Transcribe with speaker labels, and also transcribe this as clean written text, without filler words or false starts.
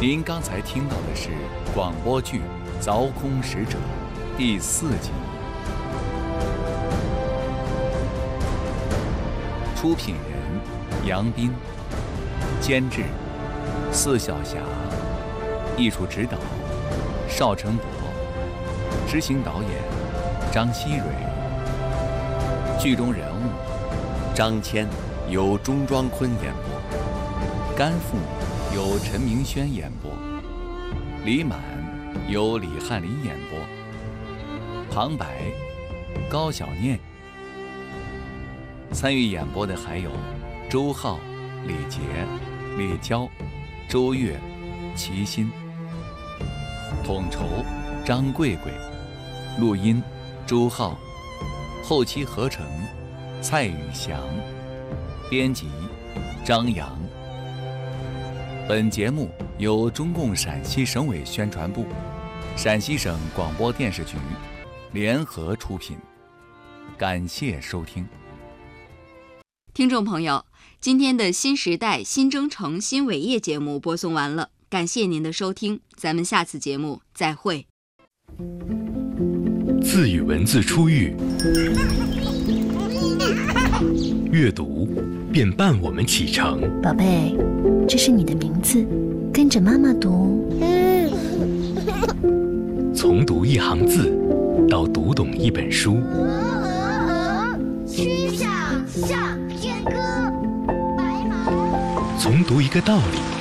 Speaker 1: 您刚才听到的是广播剧《凿空使者》第4集。出品人杨斌，监制四小侠，艺术指导邵成博，执行导演张希蕊。剧中人物张谦由钟庄坤演播，甘父由陈明轩演播，李满由李翰林演播，旁白高小念。参与演播的还有周浩、李杰、李娇、周越、齐心。统筹张贵贵，录音朱浩，后期合成蔡宇翔，编辑张扬。本节目由中共陕西省委宣传部、陕西省广播电视局联合出品，感谢收听。
Speaker 2: 听众朋友，今天的新时代新征程新伟业节目播送完了，感谢您的收听，咱们下次节目再会。
Speaker 3: 字与文字初遇，阅读便伴我们启程。
Speaker 4: 宝贝，这是你的名字，跟着妈妈读。
Speaker 3: 从读一行字到读懂一本书，
Speaker 5: 曲项向天歌，白马。
Speaker 3: 从读一个道理